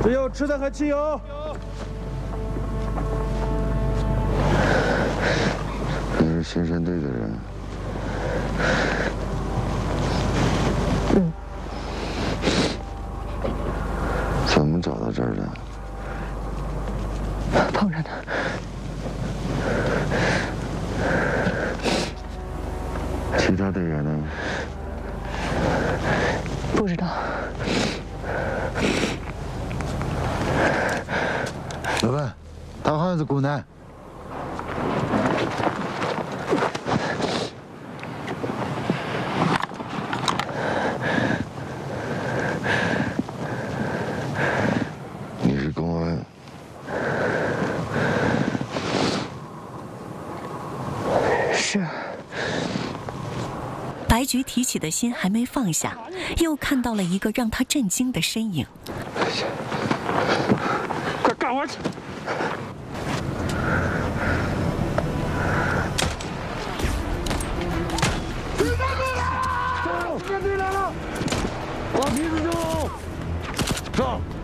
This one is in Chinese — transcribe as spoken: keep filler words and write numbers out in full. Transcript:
只有吃的和汽油。 你是新生队的人。 嗯。 怎么找到这儿的？ 碰上的。 其他队员呢？ 不知道。 老板，他好像是孤男。你是公安？ 是。 白菊提起的心还没放下，又看到了一个让他震惊的身影。 快干活去！队长来了！队来了！往皮子走！上！